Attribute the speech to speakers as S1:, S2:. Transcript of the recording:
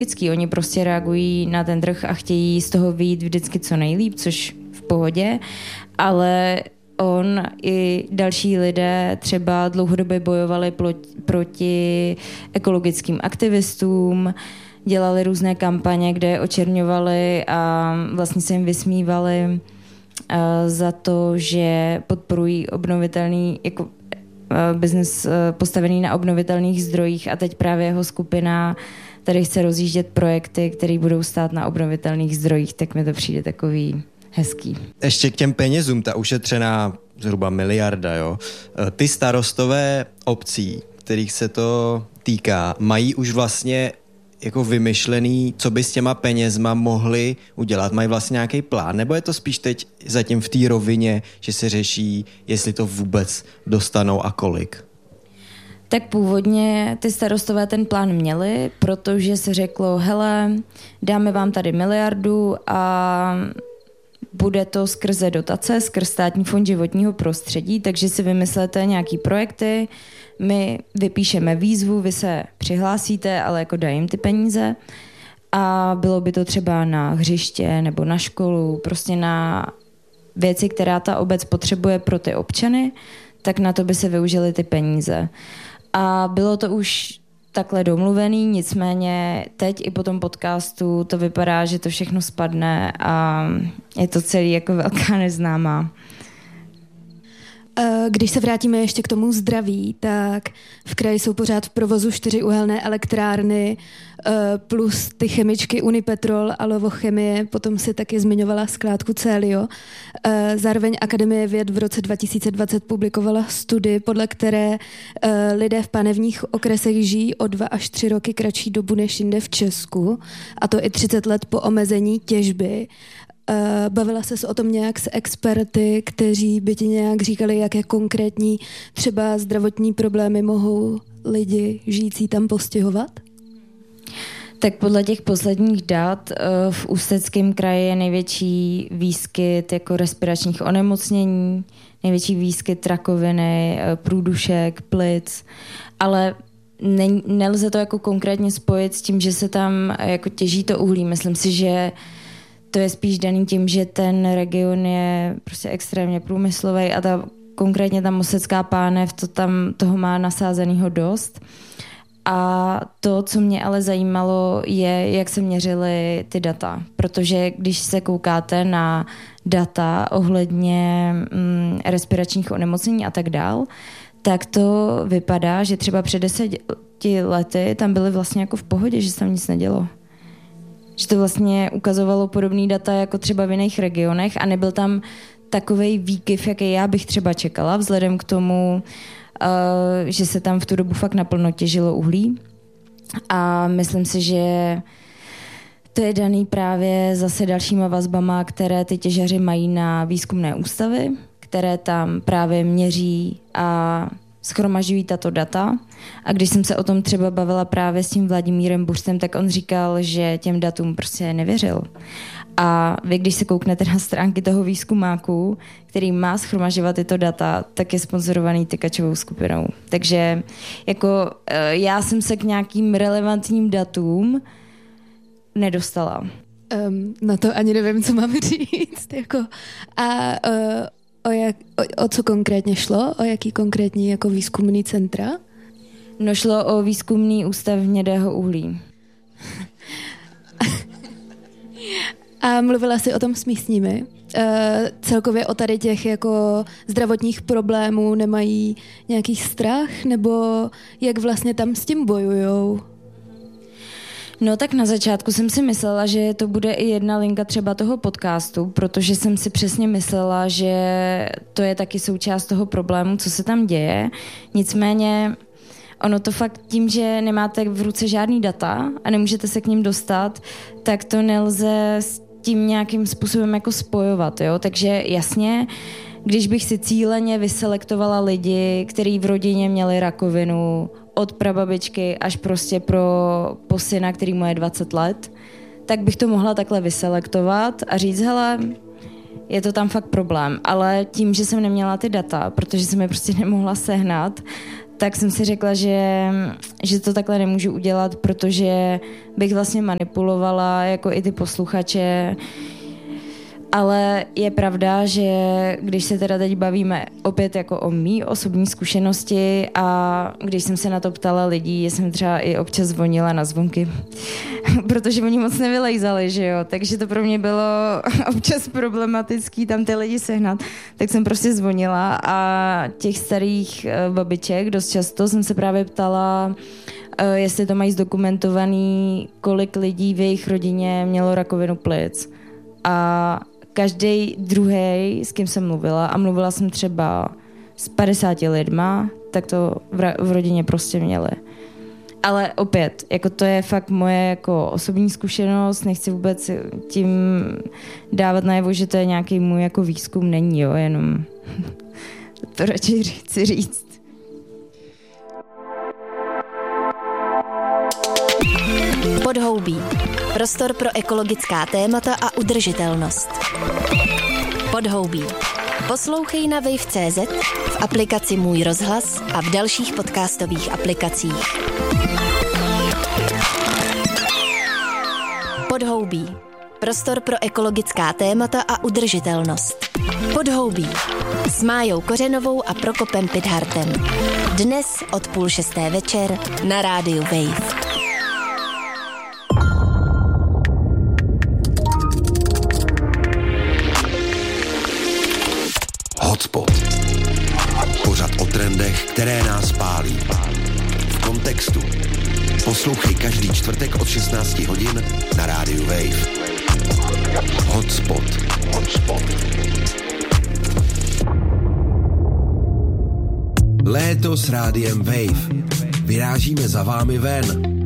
S1: Oni prostě reagují na ten trh a chtějí z toho vyjít vždycky co nejlíp, což v pohodě, ale on i další lidé třeba dlouhodobě bojovali proti ekologickým aktivistům, dělali různé kampaně, kde je očerňovali a vlastně se jim vysmívali za to, že podporují obnovitelný jako biznes postavený na obnovitelných zdrojích a teď právě jeho skupina tady chce rozjíždět projekty, které budou stát na obnovitelných zdrojích, tak mi to přijde takový hezký.
S2: Ještě k těm penězům, ta ušetřená zhruba 1 miliarda, jo. Ty starostové obcí, kterých se to týká, mají už vlastně jako vymyšlený, co by s těma penězma mohli udělat? Mají vlastně nějaký plán? Nebo je to spíš teď zatím v té rovině, že se řeší, jestli to vůbec dostanou a kolik?
S1: Tak původně ty starostové ten plán měli, protože se řeklo, hele, dáme vám tady 1 miliardu a bude to skrze dotace, skrz Státní fond životního prostředí, takže si vymyslete nějaký projekty, my vypíšeme výzvu, vy se přihlásíte, ale jako dají jim ty peníze a bylo by to třeba na hřiště nebo na školu, prostě na věci, která ta obec potřebuje pro ty občany, tak na to by se využily ty peníze. A bylo to už takhle domluvený, nicméně teď i po tom podcastu to vypadá, že to všechno spadne a je to celý jako velká neznámá.
S3: Když se vrátíme ještě k tomu zdraví, tak v kraji jsou pořád v provozu 4 uhelné elektrárny plus ty chemičky Unipetrol a Lovochemie, potom si taky zmiňovala skládku Celio. Zároveň Akademie věd v roce 2020 publikovala studii, podle které lidé v panevních okresech žijí o 2 až 3 roky kratší dobu než jinde v Česku, a to i 30 let po omezení těžby. Bavila ses o tom nějak s experty, kteří by ti nějak říkali, jaké konkrétní třeba zdravotní problémy mohou lidi žijící tam postihovat?
S1: Tak podle těch posledních dat v Ústeckém kraji je největší výskyt jako respiračních onemocnění, největší výskyt rakoviny, průdušek, plic, ale nelze to jako konkrétně spojit s tím, že se tam jako těží to uhlí. Myslím si, že to je spíš daný tím, že ten region je prostě extrémně průmyslový a konkrétně ta Mostecká pánev toho má nasázenýho dost. A to, co mě ale zajímalo, je, jak se měřily ty data. Protože když se koukáte na data ohledně respiračních onemocnění a tak dál, tak to vypadá, že třeba před 10 lety tam byly vlastně jako v pohodě, že se tam nic nedělo. Že to vlastně ukazovalo podobný data jako třeba v jiných regionech a nebyl tam takovej výkyv, jaký já bych třeba čekala, vzhledem k tomu, že se tam v tu dobu fakt naplno těžilo uhlí. A myslím si, že to je daný právě zase dalšíma vazbama, které ty těžaři mají na výzkumné ústavy, které tam právě měří a shromažďují tato data. A když jsem se o tom třeba bavila právě s tím Vladimírem Buřtem, tak on říkal, že těm datům prostě nevěřil. A vy, když se kouknete na stránky toho výzkumáku, který má shromažďovat tyto data, tak je sponzorovaný Tykačovou skupinou. Takže jako já jsem se k nějakým relevantním datům nedostala.
S3: Na to ani nevím, co mám říct. Jako. A o co konkrétně šlo? O jaký konkrétní jako výzkumný centra?
S1: No, šlo o výzkumný ústav hnědého uhlí.
S3: A mluvila jsi o tom s místními? Celkově o tady těch jako zdravotních problémů nemají nějaký strach? Nebo jak vlastně tam s tím bojujou?
S1: No tak na začátku jsem si myslela, že to bude i jedna linka třeba toho podcastu, protože jsem si přesně myslela, že to je taky součást toho problému, co se tam děje. Nicméně ono to fakt tím, že nemáte v ruce žádný data a nemůžete se k ním dostat, tak to nelze s tím nějakým způsobem jako spojovat, jo? Takže jasně, když bych si cíleně vyselektovala lidi, kteří v rodině měli rakovinu, od prababičky až prostě po syna, který mu je 20 let, tak bych to mohla takhle vyselektovat a říct, hele, je to tam fakt problém. Ale tím, že jsem neměla ty data, protože jsem je prostě nemohla sehnat, tak jsem si řekla, že to takhle nemůžu udělat, protože bych vlastně manipulovala jako i ty posluchače. Ale je pravda, že když se teda teď bavíme opět jako o mý osobní zkušenosti a když jsem se na to ptala lidí, jsem třeba i občas zvonila na zvonky, protože oni moc nevylejzali, že jo, takže to pro mě bylo občas problematický tam ty lidi sehnat, tak jsem prostě zvonila a těch starých babiček dost často jsem se právě ptala, jestli to mají zdokumentovaný, kolik lidí v jejich rodině mělo rakovinu plic. A každý druhý, s kým jsem mluvila, a mluvila jsem třeba s 50 lidma, tak to v rodině prostě měli. Ale opět, jako to je fakt moje jako osobní zkušenost, nechci vůbec tím dávat najevo, že to je nějaký můj jako výzkum, není, jo, jenom to radši chci říct.
S4: Podhoubí. Prostor pro ekologická témata a udržitelnost. Podhoubí. Poslouchej na wave.cz, v aplikaci Můj rozhlas a v dalších podcastových aplikacích. Podhoubí. Prostor pro ekologická témata a udržitelnost. Podhoubí. S Májou Kořenovou a Prokopem Pidhartem. Dnes od 5:30 večer na rádiu Wave.
S5: Hotspot. Pořad o trendech, které nás pálí. V kontextu. Poslouchej každý čtvrtek od 16 hodin na rádiu Wave. Hotspot. Léto s rádiem Wave. Vyrážíme za vámi ven.